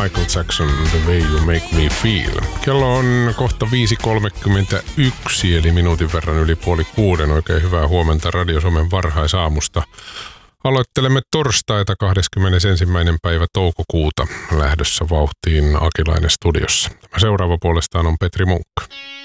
Michael Jackson, The Way You Make Me Feel. Kello on kohta 5.31, eli minuutin verran yli 5:30. Oikein hyvää huomenta Radio Suomen varhaisaamusta. Aloittelemme torstaita 21. päivä toukokuuta lähdössä vauhtiin Akilainen studiossa. Tämä seuraava puolestaan on Petri Munkka.